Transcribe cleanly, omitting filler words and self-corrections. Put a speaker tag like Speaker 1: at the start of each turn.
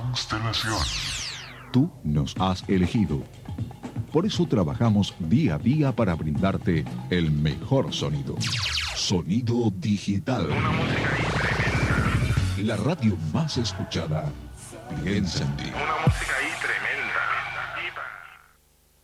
Speaker 1: Constelación.
Speaker 2: Tú nos has elegido. Por eso trabajamos día a día para brindarte el mejor sonido. Sonido digital.
Speaker 1: Una música ahí tremenda.
Speaker 2: La radio más escuchada. Piensa en ti.
Speaker 1: Una música